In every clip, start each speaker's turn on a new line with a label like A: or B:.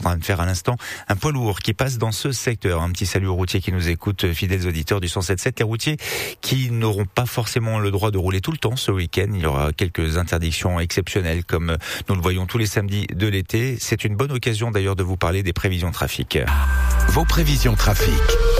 A: train de faire à l'instant un poids lourd qui passe dans ce secteur. Un petit salut aux routiers qui nous écoutent, fidèles auditeurs du 107.7. Les routiers qui n'auront pas forcément le droit de rouler tout le temps ce week-end. Il y aura quelques interdictions exceptionnelles comme nous le voyons tous les samedis de l'été. C'est une bonne occasion d'ailleurs de vous parler des prévisions trafic.
B: Vos prévisions trafic.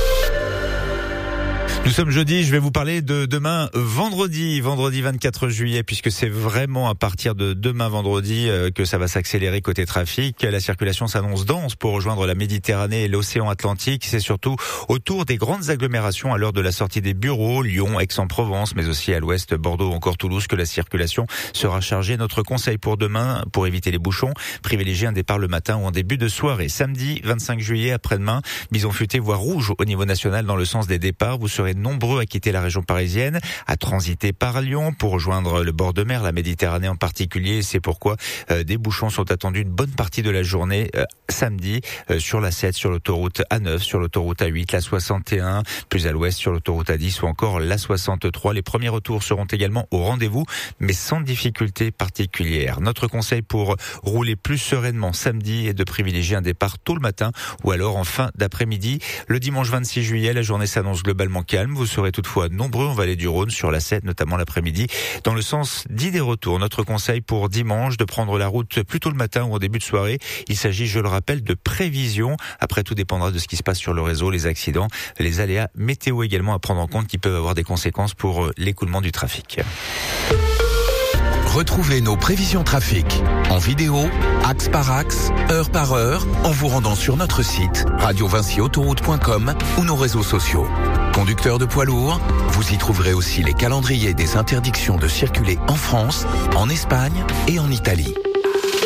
A: Nous sommes jeudi, je vais vous parler de demain vendredi 24 juillet, puisque c'est vraiment à partir de demain vendredi que ça va s'accélérer côté trafic. La circulation s'annonce dense pour rejoindre la Méditerranée et l'océan Atlantique. C'est surtout autour des grandes agglomérations à l'heure de la sortie des bureaux, Lyon, Aix-en-Provence, mais aussi à l'ouest, Bordeaux ou encore Toulouse, que la circulation sera chargée. Notre conseil pour demain, pour éviter les bouchons, privilégiez un départ le matin ou en début de soirée. Samedi 25 juillet, après-demain, bison futé voire rouge au niveau national dans le sens des départs. Vous serez nombreux à quitter la région parisienne, à transiter par Lyon pour rejoindre le bord de mer, la Méditerranée en particulier. C'est pourquoi des bouchons sont attendus une bonne partie de la journée samedi sur la 7, sur l'autoroute A9, sur l'autoroute A8, la 61, plus à l'ouest sur l'autoroute A10 ou encore la 63. Les premiers retours seront également au rendez-vous, mais sans difficulté particulière. Notre conseil pour rouler plus sereinement samedi est de privilégier un départ tôt le matin ou alors en fin d'après-midi. Le dimanche 26 juillet, la journée s'annonce globalement calme. Vous serez toutefois nombreux en vallée du Rhône sur la 7, notamment l'après-midi, dans le sens d'idées retour. Notre conseil pour dimanche, de prendre la route plutôt le matin ou en début de soirée. Il s'agit, je le rappelle, de prévision. Après, tout dépendra de ce qui se passe sur le réseau, les accidents, les aléas météo également à prendre en compte qui peuvent avoir des conséquences pour l'écoulement du trafic.
B: Retrouvez nos prévisions trafic en vidéo, axe par axe, heure par heure, en vous rendant sur notre site radiovincyautoroute.com ou nos réseaux sociaux. Conducteurs de poids lourds, vous y trouverez aussi les calendriers des interdictions de circuler en France, en Espagne et en Italie.